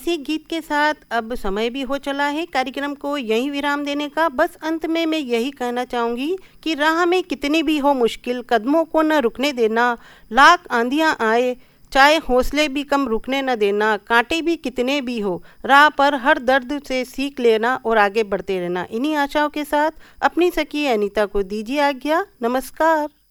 इसी गीत के साथ अब समय भी हो चला है कार्यक्रम को यहीं विराम देने का। बस अंत में मैं यही कहना चाहूँगी कि राह में कितनी भी हो मुश्किल, कदमों को न रुकने देना। लाख आंधियाँ आए, चाहे हौसले भी कम रुकने न देना। कांटे भी कितने भी हो, राह पर हर दर्द से सीख लेना और आगे बढ़ते रहना। इन्हीं आशाओं के साथ अपनी सखी अनीता को दीजिए आज्ञा। नमस्कार।